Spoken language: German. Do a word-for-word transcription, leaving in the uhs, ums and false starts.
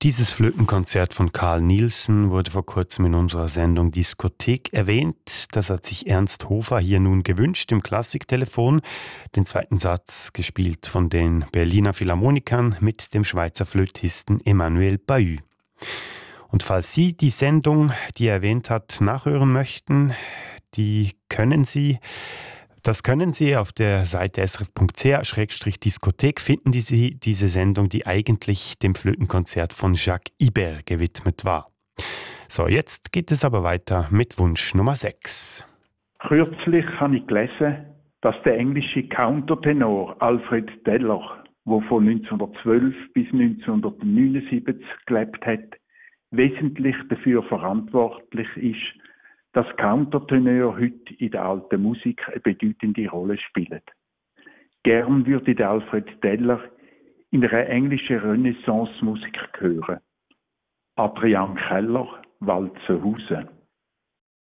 Dieses Flötenkonzert von Carl Nielsen wurde vor kurzem in unserer Sendung Diskothek erwähnt. Das hat sich Ernst Hofer hier nun gewünscht im Klassiktelefon. Den zweiten Satz gespielt von den Berliner Philharmonikern mit dem Schweizer Flötisten Emmanuel Bahut. Und falls Sie die Sendung, die er erwähnt hat, nachhören möchten, die können Sie Das können Sie auf der Seite s r f punkt c h slash diskothek finden Sie diese Sendung, die eigentlich dem Flötenkonzert von Jacques Ibert gewidmet war. So, jetzt geht es aber weiter mit Wunsch Nummer sechs. Kürzlich habe ich gelesen, dass der englische Countertenor Alfred Deller, der von neunzehnhundertzwölf bis neunzehnhundertneunundsiebzig gelebt hat, wesentlich dafür verantwortlich ist, dass Countertenor heute in der alten Musik eine bedeutende Rolle spielen. Gern würde der Alfred Deller in einer englischen Renaissance-Musik hören. Adrian Keller, Walzenhausen.